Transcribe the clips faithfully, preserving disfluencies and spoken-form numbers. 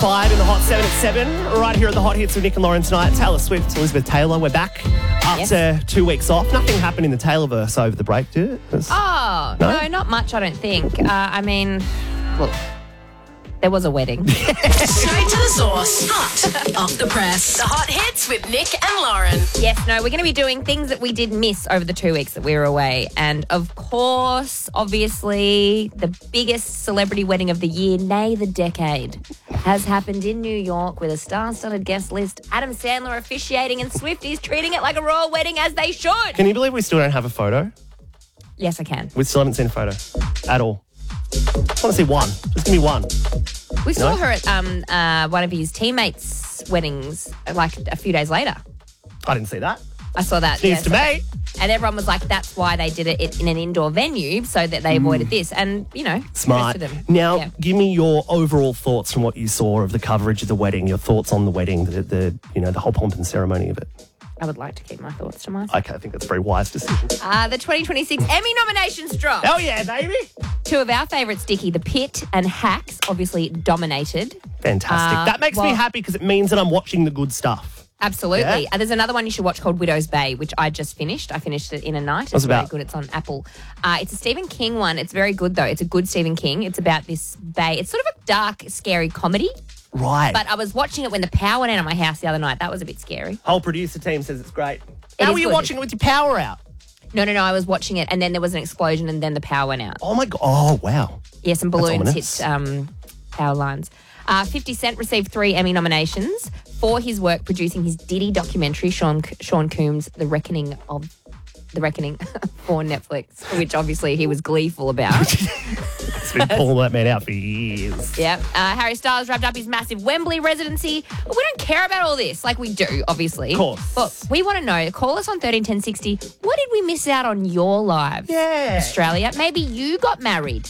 Five in the Hot seven at seven, right here at the Hot Hits with Nick and Lauren tonight. Taylor Swift, Elizabeth Taylor, we're back after Yes. two weeks off. Nothing happened in the Taylorverse over the break, did it? It was- Oh, No? no? not much, I don't think. Uh, I mean, look, there was a wedding. Straight to the source. Hot off the press. The Hot Hits with Nick and Lauren. Yes, no, we're going to be doing things that we did miss over the two weeks that we were away. And of course, obviously, the biggest celebrity wedding of the year, nay, the decade, has happened in New York with a star-studded guest list. Adam Sandler officiating and Swifties treating it like a royal wedding as they should. Can you believe we still don't have a photo? Yes, I can. We still haven't seen a photo at all. I want to see one. Just give me one. We saw No? her at um, uh, one of his teammates' weddings uh, like a few days later. I didn't see that. I saw that. News to me. And everyone was like, that's why they did it in an indoor venue so that they avoided this. And, you know, Smart. kudos to them. Now, Yeah. give me your overall thoughts from what you saw of the coverage of the wedding. Your thoughts on the wedding, the, the you know, the whole pomp and ceremony of it. I would like to keep my thoughts to myself. Okay, I think that's a very wise decision. Uh, the twenty twenty-six Emmy nominations dropped. Hell yeah, baby! Two of our favourites, Dickie, The Pit and Hacks, obviously dominated. Fantastic. Uh, that makes me well- happy because it means that I'm watching the good stuff. Absolutely. Yeah. And there's another one you should watch called Widow's Bay, which I just finished. I finished it in a night. It's What's it very about? good. It's on Apple. Uh, it's a Stephen King one. It's very good, though. It's a good Stephen King. It's about this bay. It's sort of a dark, scary comedy. Right. But I was watching it when the power went out of my house the other night. That was a bit scary. Whole producer team says it's great. It How is were you good. watching it with your power out? No, no, no. I was watching it, and then there was an explosion, and then the power went out. Oh my god! Oh wow! Yeah, some balloons ominous. hit um, power lines. Uh, fifty Cent received three Emmy nominations for his work producing his Diddy documentary, Sean Sean Combs' The Reckoning of The Reckoning for Netflix, which obviously he was gleeful about. It's been pulling that man out for years. Yeah. Uh, Harry Styles wrapped up his massive Wembley residency. But we don't care about all this, like we do, obviously. Of course. But we want to know. Call us on thirteen ten sixty. What did we miss out on your lives? Yeah. Australia. Maybe you got married.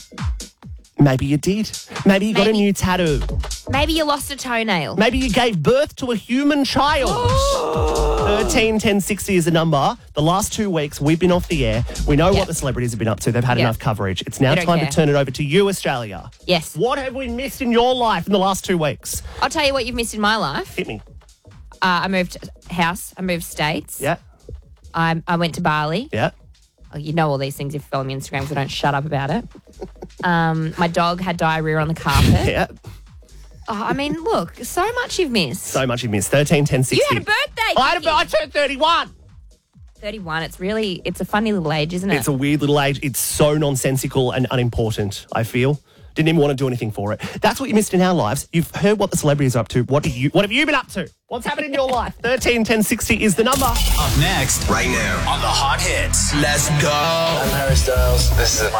Maybe you did. Maybe you got a Maybe. new tattoo. Maybe you lost a toenail. Maybe you gave birth to a human child. thirteen ten sixty is the number. The last two weeks, we've been off the air. We know Yeah. what the celebrities have been up to. They've had Yeah. enough coverage. It's now We don't time care. to turn it over to you, Australia. Yes. What have we missed in your life in the last two weeks? I'll tell you what you've missed in my life. Hit me. Uh, I moved house. I moved states. Yeah. I, I went to Bali. Yeah. Oh, you know all these things if you follow me on Instagram, so don't shut up about it. Um, my dog had diarrhea on the carpet. Yeah. Oh, I mean, look, so much you've missed. So much you missed. thirteen ten sixty. You had a birthday. I, had a, didn't you? I turned thirty-one. thirty-one. It's really, it's a funny little age, isn't it? It's a weird little age. It's so nonsensical and unimportant, I feel. Didn't even want to do anything for it. That's what you missed in our lives. You've heard what the celebrities are up to. What do you? What have you been up to? What's happened in your life? thirteen ten sixty is the number. Up next, Right now on the Hot Hits. let's go. I'm Harry Styles. This is